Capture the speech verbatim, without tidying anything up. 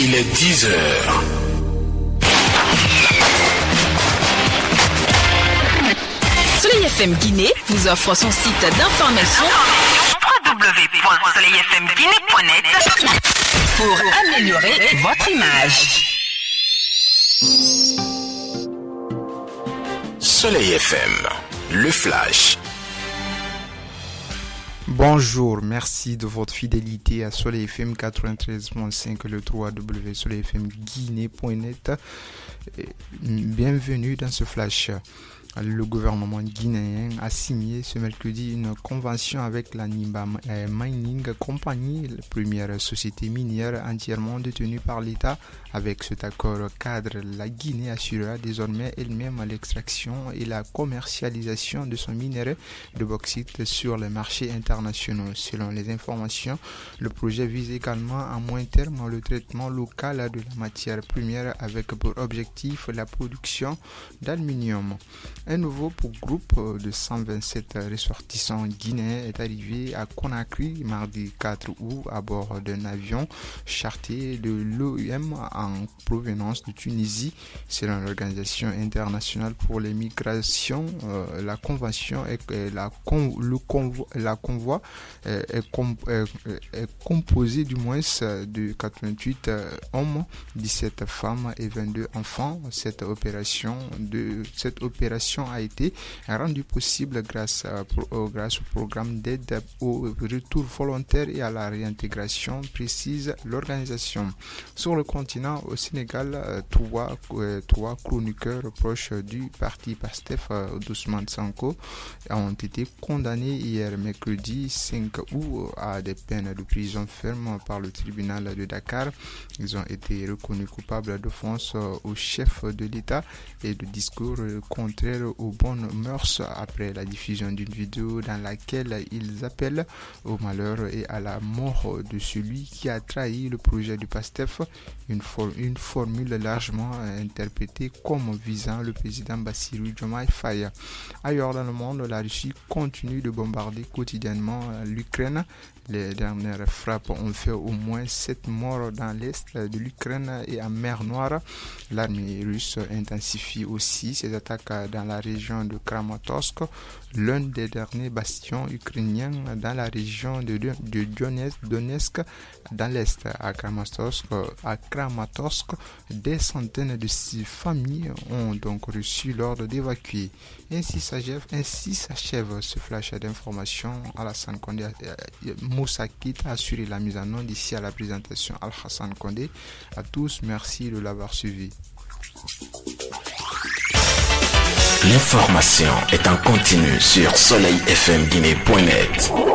Il est dix heures. Soleil F M Guinée vous offre son site d'information w w w point soleil f m guinée point net pour améliorer votre image. Soleil F M, le flash. Bonjour, merci de votre fidélité à Soleil F M quatre-vingt-treize point cinq, le w w w point soleil f m guinée point net. Bienvenue dans ce flash. Le gouvernement guinéen a signé ce mercredi une convention avec la Nimba Mining Company, la première société minière entièrement détenue par l'État. Avec cet accord cadre, la Guinée assurera désormais elle-même l'extraction et la commercialisation de son minerai de bauxite sur les marchés internationaux. Selon les informations, le projet vise également à moyen terme le traitement local de la matière première avec pour objectif la production d'aluminium. Un nouveau groupe de cent vingt-sept ressortissants guinéens est arrivé à Conakry mardi quatre août à bord d'un avion charté de l'O M en provenance de Tunisie. Selon l'Organisation internationale pour les migrations, euh, la convention est, est la, con, le convoi, la convoi est, est, com, est, est composée du moins de quatre-vingt-huit hommes, dix-sept femmes et vingt-deux enfants. Cette opération de cette opération a été rendue possible grâce, à, pour, grâce au programme d'aide au retour volontaire et à la réintégration, précise l'organisation. Sur le continent, au Sénégal, trois, trois chroniqueurs proches du parti PASTEF d'Ousmane Sonko ont été condamnés hier mercredi cinq août à des peines de prison ferme par le tribunal de Dakar. Ils ont été reconnus coupables d'offense au chef de l'État et de discours contraires aux bonnes mœurs après la diffusion d'une vidéo dans laquelle ils appellent au malheur et à la mort de celui qui a trahi le projet du PASTEF, une, for- une formule largement interprétée comme visant le président Bassirou Diomaye Faye. Ailleurs dans le monde, la Russie continue de bombarder quotidiennement l'Ukraine. Les dernières frappes ont fait au moins sept morts dans l'est de l'Ukraine et en mer Noire. L'armée russe intensifie aussi ses attaques dans la région de Kramatorsk, l'un des derniers bastions ukrainiens dans la région de, de, de Donetsk, Donetsk dans l'est. À Kramatorsk, à Kramatorsk, des centaines de familles ont donc reçu l'ordre d'évacuer. Ainsi s'achève, ainsi s'achève ce flash d'information. Alassane Condé, Moussa Kit a assuré la mise en onde ici à la présentation Al-Hassan Condé. À tous, merci de l'avoir suivi. L'information est en continu sur soleil f m guinée point net.